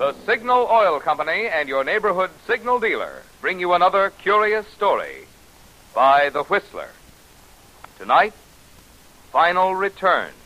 The Signal Oil Company and your neighborhood signal dealer bring you another curious story by The Whistler. Tonight, Final Return.